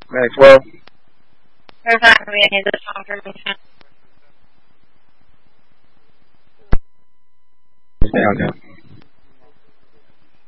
Maxwell. There's not going to be any of this confirmation. Okay.